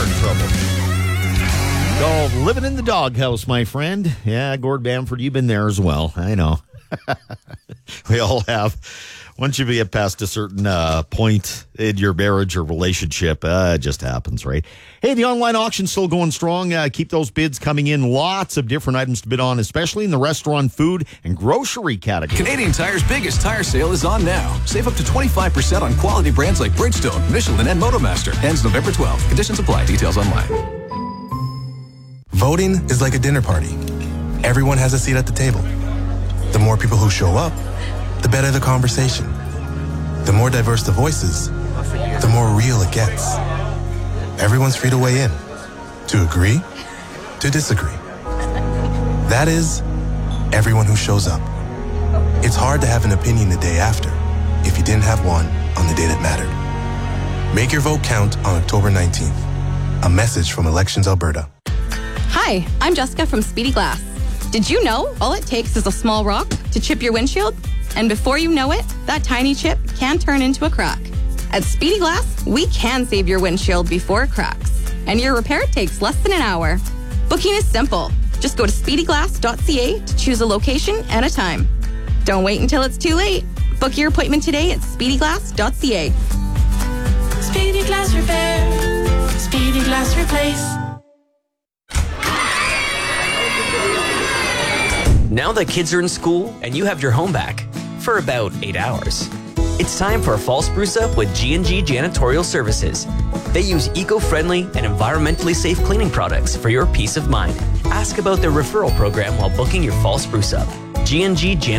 car trouble. Called Living in the Doghouse, my friend. Yeah, Gord Bamford, you've been there as well. I know. We all have. Once you get past a certain point in your marriage or relationship, it just happens, right? Hey, the online auction's still going strong. Keep those bids coming in. Lots of different items to bid on, especially in the restaurant, food, and grocery category. Canadian Tire's biggest tire sale is on now. Save up to 25% on quality brands like Bridgestone, Michelin, and Motomaster. Ends November 12th. Conditions apply. Details online. Voting is like a dinner party. Everyone has a seat at the table. The more people who show up, the better the conversation. The more diverse the voices, the more real it gets. Everyone's free to weigh in, to agree, to disagree. That is, everyone who shows up. It's hard to have an opinion the day after if you didn't have one on the day that mattered. Make your vote count on October 19th. A message from Elections Alberta. Hi, I'm Jessica from Speedy Glass. Did you know all it takes is a small rock to chip your windshield? And before you know it, that tiny chip can turn into a crack. At Speedy Glass, we can save your windshield before it cracks. And your repair takes less than an hour. Booking is simple. Just go to speedyglass.ca to choose a location and a time. Don't wait until it's too late. Book your appointment today at speedyglass.ca. Speedy Glass Repair. Speedy Glass Replace. Now that kids are in school and you have your home back for about 8 hours, it's time for a fall spruce up with G&G Janitorial Services. They use eco-friendly and environmentally safe cleaning products for your peace of mind. Ask about their referral program while booking your fall spruce up. G&G